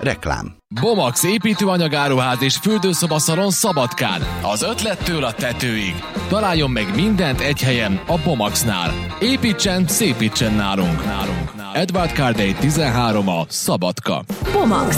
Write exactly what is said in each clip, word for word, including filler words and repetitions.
Reklám. Bomax építőanyagáruház és fürdőszobaszalon Szabadkán. Az ötlettől a tetőig. Találjon meg mindent egy helyen, a Bomaxnál. Építsen, szépítsen nálunk. nálunk. Edward Cardey tizenhárom a Szabadka. Bomax.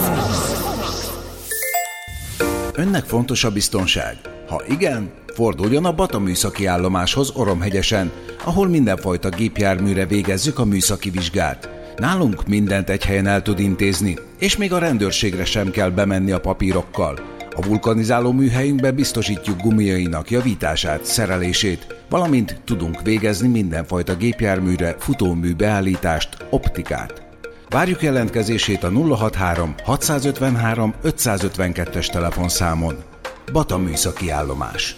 Önnek fontos a biztonság? Ha igen, forduljon a Bata műszaki állomáshoz Oromhegyesen, ahol mindenfajta gépjárműre végezzük a műszaki vizsgát. Nálunk mindent egy helyen el tud intézni, és még a rendőrségre sem kell bemenni a papírokkal. A vulkanizáló műhelyünkbe biztosítjuk gumiainak javítását, szerelését, valamint tudunk végezni mindenfajta gépjárműre futómű beállítást, optikát. Várjuk jelentkezését a nulla hatvanhárom hatszázötvenhárom ötszázötvenkettes telefonszámon. Bata műszaki állomás.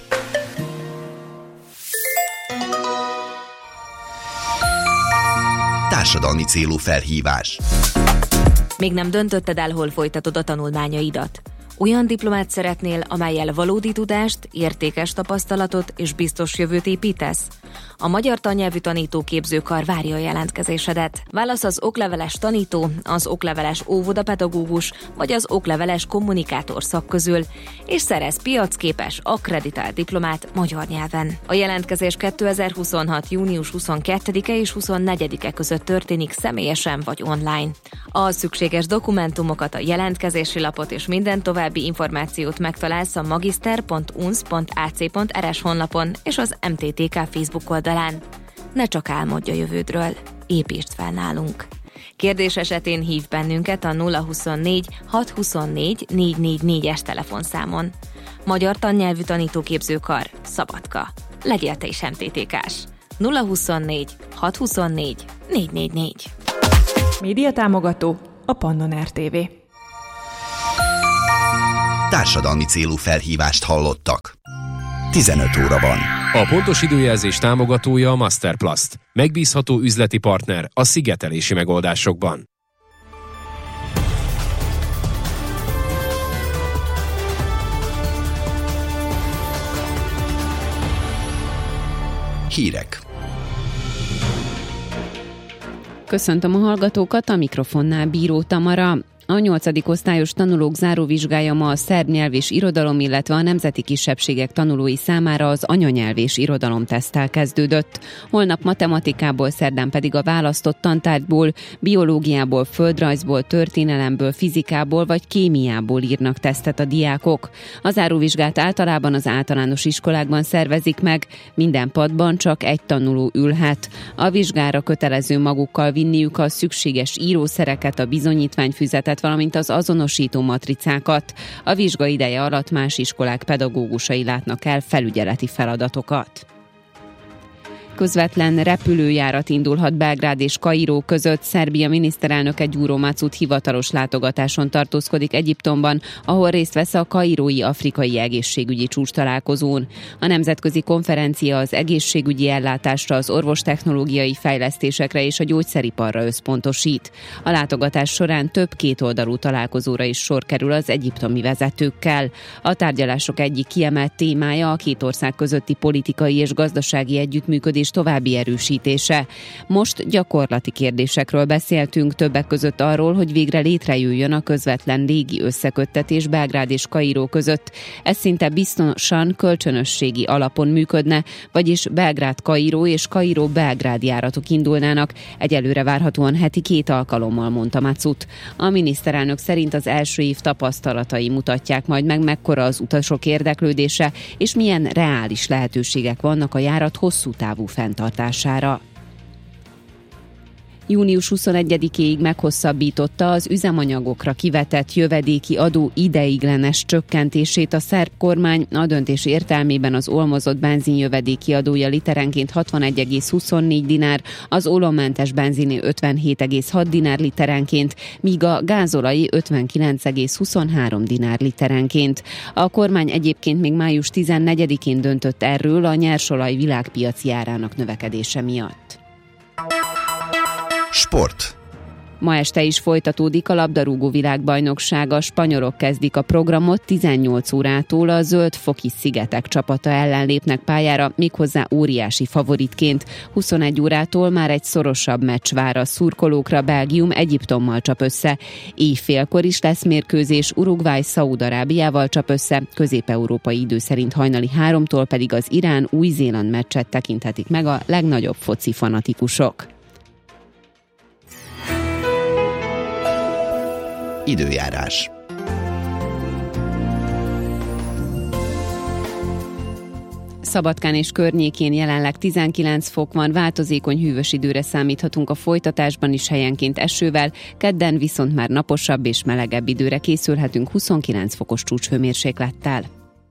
Társadalmi célú felhívás. Még nem döntötted el, hol folytatod a tanulmányaidat? Olyan diplomát szeretnél, amellyel valódi tudást, értékes tapasztalatot és biztos jövőt építesz? A Magyar Tannyelvű Tanítóképzőkar várja a jelentkezésedet. Válasz az okleveles tanító, az okleveles óvodapedagógus vagy az okleveles kommunikátor szak közül, és szerez piacképes, akkreditált diplomát magyar nyelven. A jelentkezés kétezer-huszonhat. június huszonkettedike és huszonnegyedike között történik személyesen vagy online. A szükséges dokumentumokat, a jelentkezési lapot és minden további információt megtalálsz a magister pont u n s pont a c pont r s honlapon és az em té té ká Facebook oldalán. Ne csak álmodj a jövődről, építsd fel nálunk. Kérdés esetén hív bennünket a nulla huszonnégy hatszázhuszonnégy négyszáznegyvennégyes telefonszámon. Magyar Tannyelvű Tanítóképzőkar, Szabadka. Legyél te is em té té ká-s. nulla huszonnégy hatszázhuszonnégy négyszáznegyvennégy. Média támogató a Pannon er té vé. Társadalmi célú felhívást hallottak. tizenöt óra van. A pontos időjelzés támogatója a Masterplast. Megbízható üzleti partner a szigetelési megoldásokban. Hírek. Köszöntöm a hallgatókat, a mikrofonnál Bíró Tamara. A nyolcadik osztályos tanulók záróvizsgája ma a szerb nyelv és irodalom, illetve a nemzeti kisebbségek tanulói számára az anyanyelv és irodalom teszttel kezdődött. Holnap matematikából, szerdán pedig a választott tantárgyból, biológiából, földrajzból, történelemből, fizikából vagy kémiából írnak tesztet a diákok. A záróvizsgát általában az általános iskolákban szervezik meg, minden padban csak egy tanuló ülhet. A vizsgára kötelező magukkal vinniük a szükséges írószereket, a bizonyítványfüzetet, valamint az azonosító matricákat. A vizsga ideje alatt más iskolák pedagógusai látnak el felügyeleti feladatokat. Közvetlen repülőjárat indulhat Belgrád és Kairó között. Szerbia miniszterelnöke Gyuro Macut hivatalos látogatáson tartózkodik Egyiptomban, ahol részt vesz a kairói afrikai egészségügyi csúcstalálkozón. A nemzetközi konferencia az egészségügyi ellátásra, az orvostechnológiai fejlesztésekre és a gyógyszeriparra összpontosít. A látogatás során több kétoldalú találkozóra is sor kerül az egyiptomi vezetőkkel. A tárgyalások egyik kiemelt témája a két ország közötti politikai és gazdasági együttműködés további erősítése. Most gyakorlati kérdésekről beszéltünk, többek között arról, hogy végre létrejöjjön a közvetlen légi összeköttetés Belgrád és Kairó között. Ez szinte biztosan kölcsönösségi alapon működne, vagyis Belgrád-Kairó és Kairó-Belgrád járatok indulnának, egyelőre várhatóan heti két alkalommal, mondta Macut. A miniszterelnök szerint az első év tapasztalatai mutatják majd meg, mekkora az utasok érdeklődése, és milyen reális lehetőségek vannak a járat hosszú távú fenntartására. június huszonegyedikéig meghosszabbította az üzemanyagokra kivetett jövedéki adó ideiglenes csökkentését a szerb kormány. A döntés értelmében az olmozott benzin jövedéki adója literenként hatvanegy egész huszonnégy dinár, az olommentes benziné ötvenhét egész hat dinár literenként, míg a gázolai ötvenkilenc egész huszonhárom dinár literenként. A kormány egyébként még május tizennegyedikén döntött erről a nyersolaj világpiaci árának növekedése miatt. Sport. Ma este is folytatódik a labdarúgó világbajnokság. A spanyolok kezdik a programot, tizennyolc órától a Zöld-foki szigetek csapata ellen lépnek pályára, méghozzá óriási favoritként. huszonegy órától már egy szorosabb meccs vár a szurkolókra, Belgium Egyiptommal csap össze. Éjfélkor is lesz mérkőzés, Uruguay Szaúd-Arábiával csap össze, közép-európai idő szerint hajnali háromtól pedig az Irán-Új-Zéland meccset tekinthetik meg a legnagyobb foci fanatikusok. Időjárás. Szabadkán és környékén jelenleg tizenkilenc fok van, változékony hűvös időre számíthatunk a folytatásban is, helyenként esővel, kedden viszont már naposabb és melegebb időre készülhetünk huszonkilenc fokos csúcshőmérséklettel.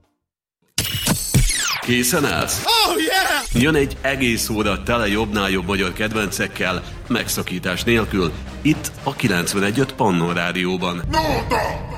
Készen állsz? Oh, yeah! Jön egy egész óra tele jobbnál jobb magyar kedvencekkel, megszakítás nélkül, itt a kilencvenegy öt Pannon Rádióban. No, no.